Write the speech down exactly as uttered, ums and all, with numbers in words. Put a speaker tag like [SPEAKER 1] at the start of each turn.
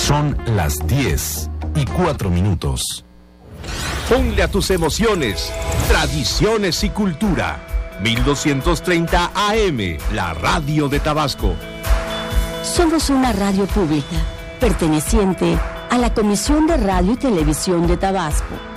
[SPEAKER 1] Son las diez y cuatro minutos.
[SPEAKER 2] Ponle a tus emociones, tradiciones y cultura. mil doscientos treinta A M, la radio de Tabasco.
[SPEAKER 3] Somos una radio pública, perteneciente a la Comisión de Radio y Televisión de Tabasco.